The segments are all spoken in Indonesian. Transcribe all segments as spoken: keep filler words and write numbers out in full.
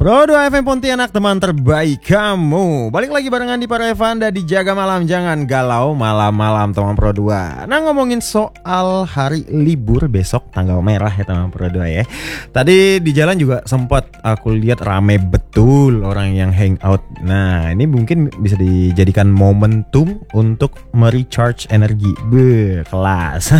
Pro dua F M Pontianak, teman terbaik kamu. Balik lagi barengan di Para Evanda di Jaga Malam. Jangan galau malam-malam teman Pro dua. Nah, ngomongin soal hari libur besok tanggal merah ya teman Pro dua ya. Tadi di jalan juga sempat aku lihat rame betul orang yang hangout. Nah, ini mungkin bisa dijadikan momentum untuk merecharge energi. Beuh, kelas.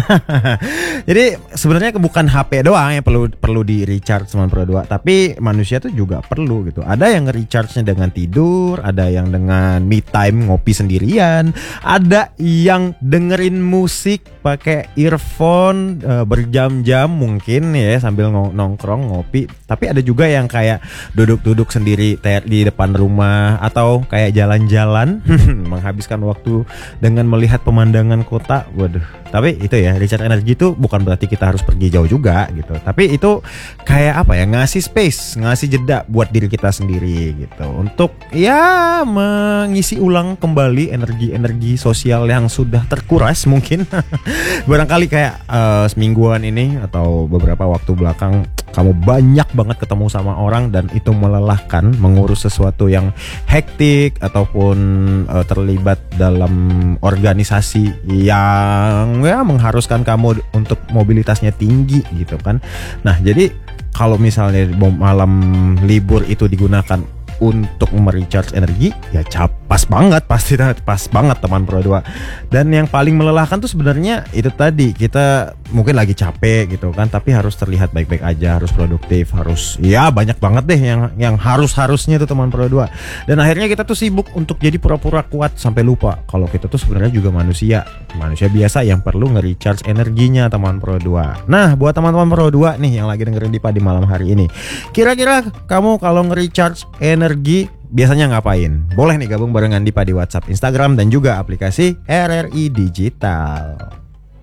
Jadi sebenarnya bukan H P doang yang perlu perlu di recharge teman Pro dua, tapi manusia tuh juga perlu gitu. Ada yang nge-recharge-nya dengan tidur, ada yang dengan me time ngopi sendirian, ada yang dengerin musik pakai earphone uh, berjam-jam mungkin ya sambil nongkrong ngopi. Tapi ada juga yang kayak duduk-duduk sendiri di depan rumah atau kayak jalan-jalan menghabiskan waktu dengan melihat pemandangan kota. Waduh. Tapi itu ya, recharge energi itu bukan berarti kita harus pergi jauh juga gitu. Tapi itu kayak apa ya, ngasih space, ngasih jeda buat diri kita sendiri gitu. Untuk ya mengisi ulang kembali energi-energi sosial yang sudah terkuras mungkin. Barangkali kayak uh, semingguan ini atau beberapa waktu belakang kamu banyak banget ketemu sama orang dan itu melelahkan, mengurus sesuatu yang hektik ataupun uh, terlibat dalam organisasi yang ya mengharuskan kamu untuk mobilitasnya tinggi gitu kan. Nah, jadi kalau misalnya malam libur itu digunakan untuk merecharge energi, ya cap pas banget, pasti pas banget teman Pro dua. Dan yang paling melelahkan tuh sebenarnya itu tadi, kita mungkin lagi capek gitu kan, tapi harus terlihat baik-baik aja, harus produktif, harus ya banyak banget deh yang yang harus-harusnya tuh teman Pro dua. Dan akhirnya kita tuh sibuk untuk jadi pura-pura kuat sampai lupa kalau kita tuh sebenarnya juga manusia, manusia biasa yang perlu nge-recharge energinya teman Pro dua. Nah, buat teman-teman Pro dua nih yang lagi dengerin Dipa di malam hari ini, kira-kira kamu kalau nge-recharge energi biasanya ngapain? Boleh nih gabung barengan Dipa di WhatsApp, Instagram, dan juga aplikasi R R I Digital.